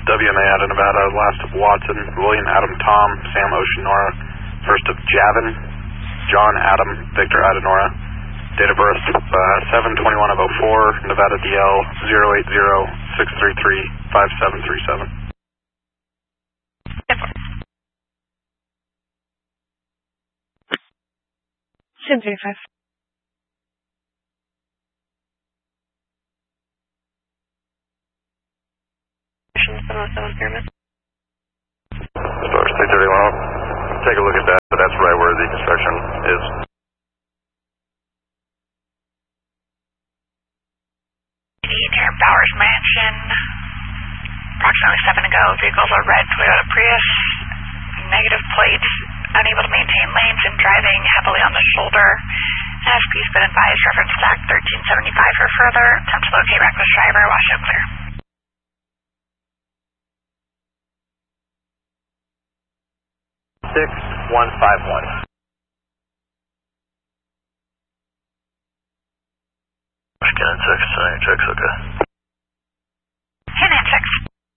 WMA out of Nevada, last of Watson, William Adam Tom, Sam Ocean Nora, first of Javin, John Adam, Victor Ada Nora, date of birth 7/21 of 04, Nevada DL 080-633-5737. 1035. Pyramid. Star State 31, take a look at that, but that's right where the construction is. Near Bowers Mansion, approximately 7 ago, vehicles are red Toyota Prius, negative plates, unable to maintain lanes and driving heavily on the shoulder. NSP has been advised, reference stack 1375 for further, attempt to locate reckless driver, washout clear. 6151. Scan 6, checks okay.